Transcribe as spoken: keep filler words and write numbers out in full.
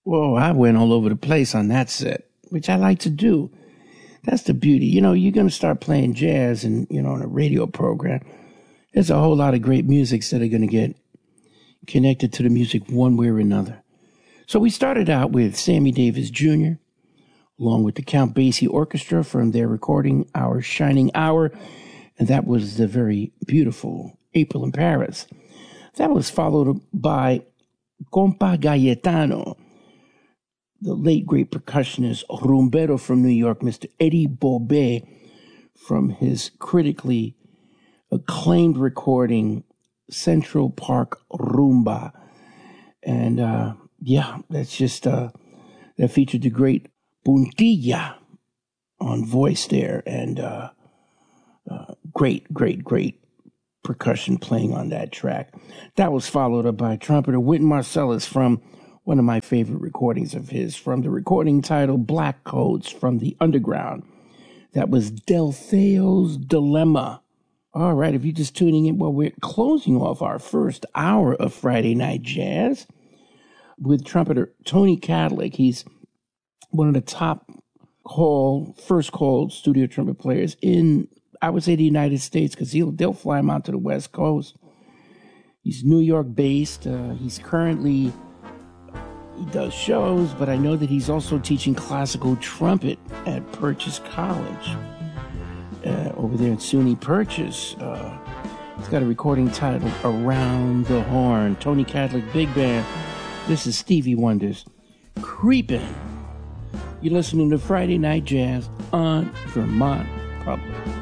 Whoa, I went all over the place on that set, which I like to do. That's the beauty. You know, you're going to start playing jazz and, you know, on a radio program. There's a whole lot of great musics that are going to get connected to the music one way or another. So we started out with Sammy Davis Junior, along with the Count Basie Orchestra from their recording Our Shining Hour, and that was the very beautiful April in Paris. That was followed by Compa Gayetano, the late great percussionist rumbero from New York, Mister Eddie Bobet, from his critically acclaimed recording Central Park Rumba. And uh, yeah, that's just, uh, that featured the great Puntilla on voice there, and uh, uh, great, great, great percussion playing on that track. That was followed up by trumpeter Wynton Marsalis from one of my favorite recordings of his, from the recording titled Black Codes from the Underground. That was Delfeo's Dilemma. All right, if you're just tuning in, well, we're closing off our first hour of Friday Night Jazz with trumpeter Tony Kadlick. He's one of the top call, first call studio trumpet players in, I would say, the United States, because he'll they'll fly him out to the West Coast. He's New York based. Uh, he's currently, he does shows, but I know that he's also teaching classical trumpet at Purchase College uh, over there in SUNY Purchase. Uh, he's got a recording titled Around the Horn. Tony Kadlick Big Band. This is Stevie Wonder's Creepin'. You're listening to Friday Night Jazz on Vermont Public.